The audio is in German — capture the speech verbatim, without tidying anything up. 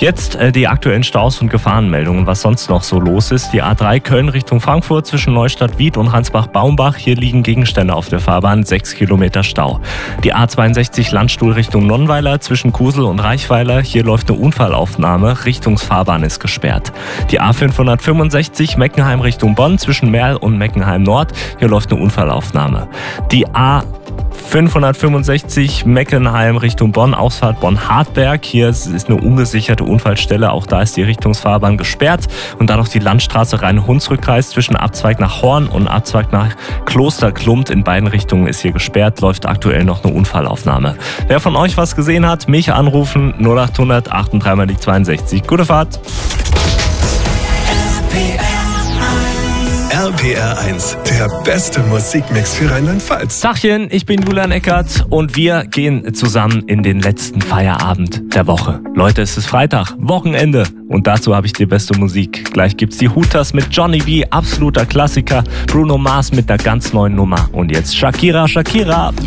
Jetzt äh, die aktuellen Staus und Gefahrenmeldungen, was sonst noch so los ist. Die A drei Köln Richtung Frankfurt zwischen Neustadt-Wied und Ransbach-Baumbach. Hier liegen Gegenstände auf der Fahrbahn, sechs Kilometer Stau. Die A zweiundsechzig Landstuhl Richtung Nonnweiler zwischen Kusel und Reichweiler. Hier läuft eine Unfallaufnahme, Richtungsfahrbahn ist gesperrt. Die A fünfhundertfünfundsechzig Meckenheim Richtung Bonn zwischen Merl und Meckenheim Nord. Hier läuft eine Unfallaufnahme. Die A fünfhundertfünfundsechzig Meckenheim Richtung Bonn, Ausfahrt Bonn-Hartberg. Hier ist eine ungesicherte Unfallstelle, auch da ist die Richtungsfahrbahn gesperrt. Und dann noch die Landstraße Rhein-Hunsrück-Kreis zwischen Abzweig nach Horn und Abzweig nach Klosterklumpt. In beiden Richtungen ist hier gesperrt, läuft aktuell noch eine Unfallaufnahme. Wer von euch was gesehen hat, mich anrufen, null achthundert achtunddreißig mal die zweiundsechzig. Gute Fahrt! R P R eins, der beste Musikmix für Rheinland-Pfalz. Tachchen, ich bin Julian Eckert und wir gehen zusammen in den letzten Feierabend der Woche. Leute, es ist Freitag, Wochenende und dazu habe ich die beste Musik. Gleich gibt's die Hooters mit Johnny B, absoluter Klassiker, Bruno Mars mit einer ganz neuen Nummer und jetzt Shakira, Shakira.